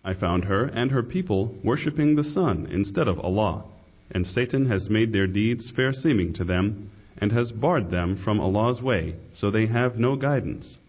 I found her and her people worshipping the sun instead of Allah, and Satan has made their deeds fair seeming to them, and has barred them from Allah's way, so they have no guidance.